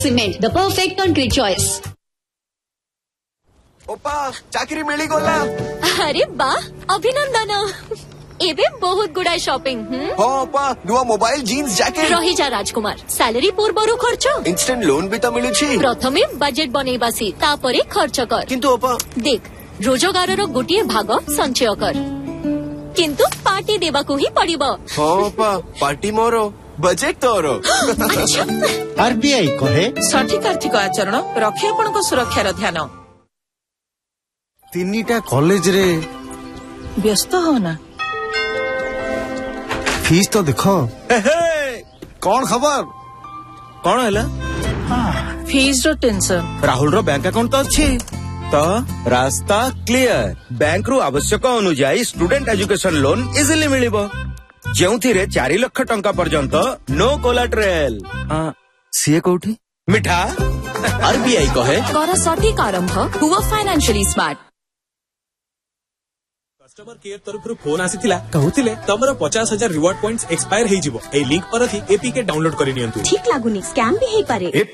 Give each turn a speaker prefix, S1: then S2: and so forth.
S1: Cement, the perfect concrete choice.
S2: ओपा चाकरी मिली गला।
S3: अरे वाह अभिनंदन। एबे बहुत गुड़ाई शॉपिंग।
S2: हाँ ओपा नुआ मोबाइल जीन्स जैकेट
S3: रही जा राजकुमार सैलरी पूर्वरु खर्च
S2: इंस्टेंट लोन भी तो मिलुछि।
S3: प्रथमे बजेट बनैबासी तापरे खर्च कर।
S2: किंतु ओपा
S3: देख रोजगार गोटे भाग संचय कर किंतु पार्टी देवा को ही पड़िबो।
S2: हाँ ओपा पार्टी मोरो बजेट तोरो।
S3: अच्छा
S4: आरबीआई कहे
S5: सठिक आर्थिक आचरण रखे आपनको सुरक्षार ध्यान।
S4: तीनिटा कॉलेज रे
S5: व्यस्त हो ना
S4: फीस तो देखो। कौन खबर कौन है
S5: फीस रो टेंशन
S4: राहुल रो बैंक अकाउंट तो अच्छी तो रास्ता क्लियर बैंक रु आवश्यक अनुजाई student education loan easily मिलिबो जेउथिरे 4 lakh टंका पर्यंत नो कोलाट्रेल। सीए कोठी मिठा आरबीआई कहे
S5: कर सठिक आरंभ हुआ फाइनेंशियली स्मार्ट।
S6: कस्टमर केयर तरफ फोन आसीथिला कहउतिले तमरो 50,000 रिवार्ड पॉइंट्स एक्सपायर हे जिवो ए लिंक पर थी एपीके डाउनलोड करि नियंतु।
S7: ठीक लागुनी स्कैम भी हे पारे।